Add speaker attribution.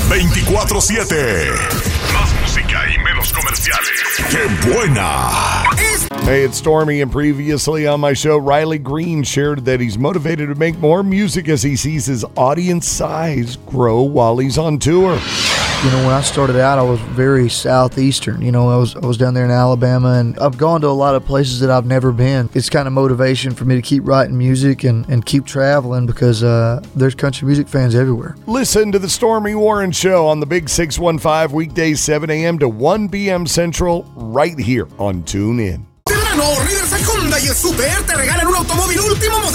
Speaker 1: 24/7. Más música y menos comerciales. ¡Qué buena!
Speaker 2: Hey, it's Stormy, and previously on my show, Riley Green shared that he's motivated to make more music as he sees his audience size grow while he's on tour.
Speaker 3: You know, when I started out, I was very southeastern. You know, I was down there in Alabama, and I've gone to a lot of places that I've never been. It's kind of motivation for me to keep writing music and keep traveling because there's country music fans everywhere.
Speaker 2: Listen to the Stormy Warren Show on the Big 615 weekdays 7 a.m. to 1 p.m. Central right here on TuneIn.
Speaker 4: River Secunda y el Super te regalan un automóvil último modelo.